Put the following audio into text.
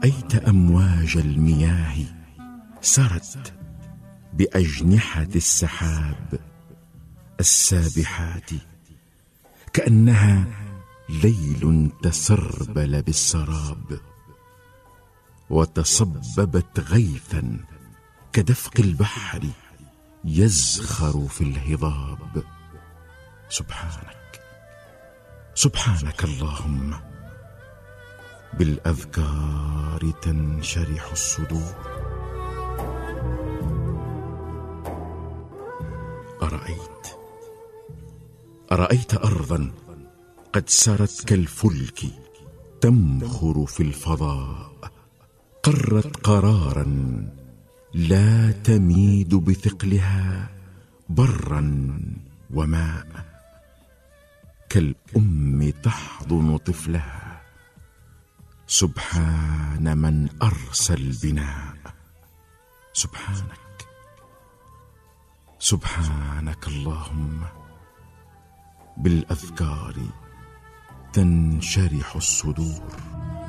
أرأيت أمواج المياه سرت بأجنحة السحاب السابحات، كأنها ليل تسربل بالسراب، وتصببت غيثا كدفق البحر يزخر في الهضاب. سبحانك، سبحانك اللهم، بالأذكار تنشرح الصدور. أرأيت أرضا قد سرت كالفلك تمخر في الفضاء، قرت قرارا لا تميد بثقلها برا وماء، كالأم تحضن طفلها. سبحان من أرسى البناء. سبحانك، سبحانك اللهم، بالأذكار تنشرح الصدور.